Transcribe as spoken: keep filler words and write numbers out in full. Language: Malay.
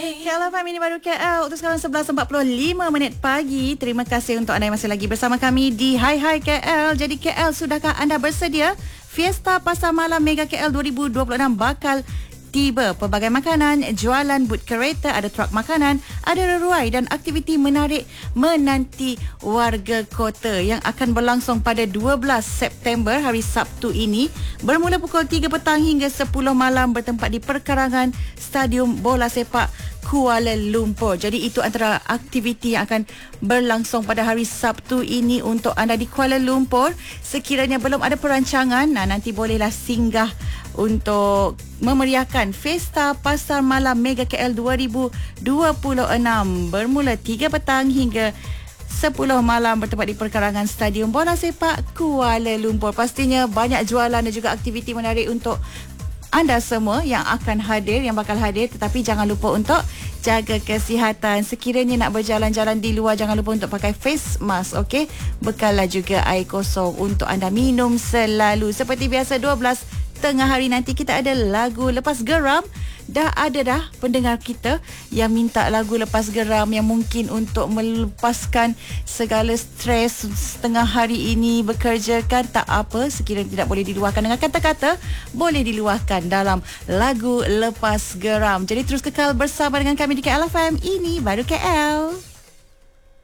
K L F M ini baru K L. Untuk sekarang sebelas empat puluh lima minit pagi. Terima kasih untuk anda yang masih lagi bersama kami di Hai Hai K L. Jadi K L, sudahkah anda bersedia? Fiesta Pasar Malam Mega K L dua ribu dua puluh enam bakal tiba. Pelbagai makanan, jualan but kereta, ada truk makanan, ada reruai dan aktiviti menarik menanti warga kota yang akan berlangsung pada dua belas September hari Sabtu ini, bermula pukul tiga petang hingga sepuluh malam, bertempat di perkarangan Stadium Bola Sepak Kuala Lumpur. Jadi itu antara aktiviti yang akan berlangsung pada hari Sabtu ini untuk anda di Kuala Lumpur. Sekiranya belum ada perancangan, nah nanti bolehlah singgah untuk memeriahkan Fiesta Pasar Malam Mega K L dua ribu dua puluh enam, bermula tiga petang hingga sepuluh malam, bertempat di perkarangan Stadium Bola Sepak Kuala Lumpur. Pastinya banyak jualan dan juga aktiviti menarik untuk anda semua yang akan hadir, yang bakal hadir. Tetapi jangan lupa untuk jaga kesihatan. Sekiranya nak berjalan-jalan di luar, jangan lupa untuk pakai face mask, okey? Bekallah juga air kosong untuk anda minum selalu. Seperti biasa, dua belas tengah hari nanti kita ada lagu Lepas Geram. Dah ada dah pendengar kita yang minta lagu Lepas Geram, yang mungkin untuk melepaskan segala stres setengah hari ini bekerja kan. Tak apa, sekiranya tidak boleh diluahkan dengan kata-kata, boleh diluahkan dalam lagu Lepas Geram. Jadi terus kekal bersama dengan kami di K L F M. Ini baru K L.